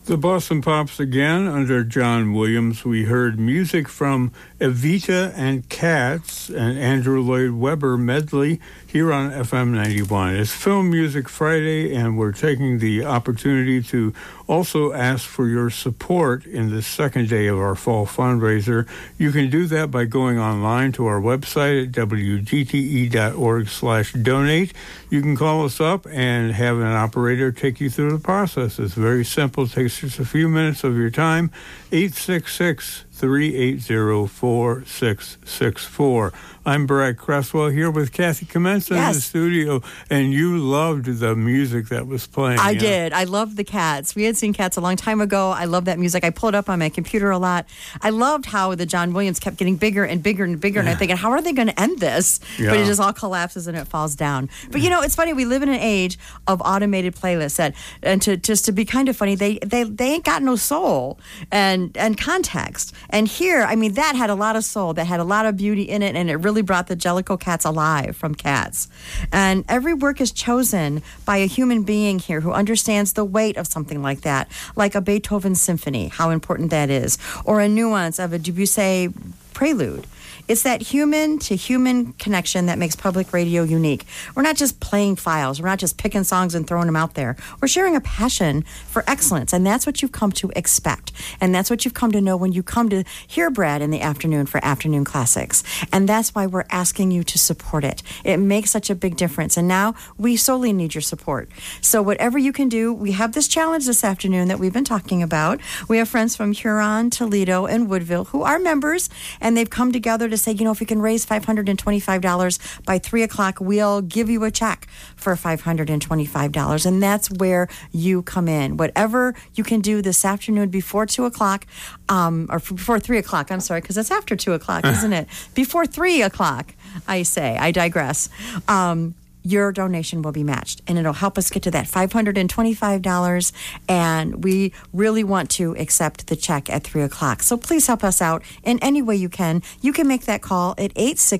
The Boston Pops again under John Williams. We heard music from Evita and Cats and Andrew Lloyd Webber medley here on FM 91. It's Film Music Friday, and we're taking the opportunity to also ask for your support in the second day of our fall fundraiser. You can do that by going online to our website at wgte.org/donate. You can call us up and have an operator take you through the process. It's very simple. It takes just a few minutes of your time. 866-380-4664. I'm Brad Cresswell here with Kathy Comensa in the studio, and you loved the music that was playing. I did. I loved the Cats. We had seen Cats a long time ago. I love that music. I pull it up on my computer a lot. I loved how the John Williams kept getting bigger and bigger and bigger, and I'm thinking, how are they going to end this? Yeah. But it just all collapses and it falls down. But, you know, it's funny. We live in an age of automated playlists, and to be kind of funny, they ain't got no soul and context. And here, I mean, that had a lot of soul. That had a lot of beauty in it, and it really brought the Jellicoe Cats alive from Cats. And every work is chosen by a human being here who understands the weight of something like that, like a Beethoven symphony, how important that is, or a nuance of a Debussy prelude. It's that human-to-human connection that makes public radio unique. We're not just playing files. We're not just picking songs and throwing them out there. We're sharing a passion for excellence, and that's what you've come to expect. And that's what you've come to know when you come to hear Brad in the afternoon for Afternoon Classics. And that's why we're asking you to support it. It makes such a big difference. And now we solely need your support. So whatever you can do, we have this challenge this afternoon that we've been talking about. We have friends from Huron, Toledo, and Woodville who are members, and they've come together to say, you know, if we can raise $525 by 3 o'clock, we'll give you a check for $525. And that's where you come in. Whatever you can do this afternoon before 2 o'clock, or before 3 o'clock, I'm sorry, because it's after 2 o'clock, isn't it? Before 3 o'clock, I digress. Your donation will be matched, and it'll help us get to that $525, and we really want to accept the check at 3 o'clock. So please help us out in any way you can. You can make that call at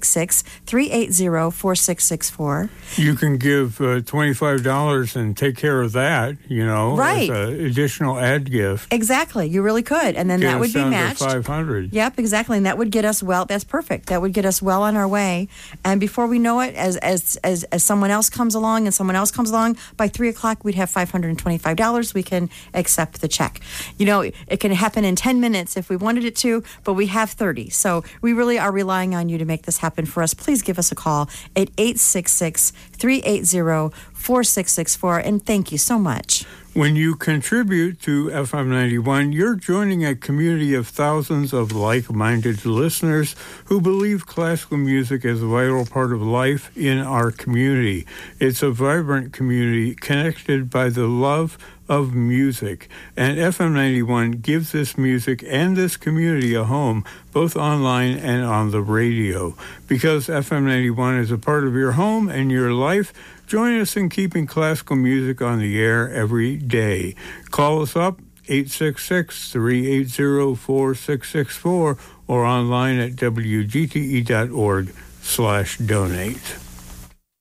866-380-4664. You can give $25 and take care of that, you know, right, as an additional ad gift. Exactly. You really could, and then that would be matched. $500. Yep, exactly, and that would get us that's perfect. That would get us well on our way, and before we know it, as someone else comes along by 3 o'clock, we'd have $525. We can accept the check. You know, it can happen in 10 minutes if we wanted it to, but we have 30. So we really are relying on you to make this happen for us. Please give us a call at 866-380-4664, and thank you so much. When you contribute to FM 91, you're joining a community of thousands of like-minded listeners who believe classical music is a vital part of life in our community. It's a vibrant community connected by the love of music, and FM 91 gives this music and this community a home, both online and on the radio. Because FM 91 is a part of your home and your life, join us in keeping classical music on the air every day. Call us up, 866-380-4664, or online at wgte.org/donate.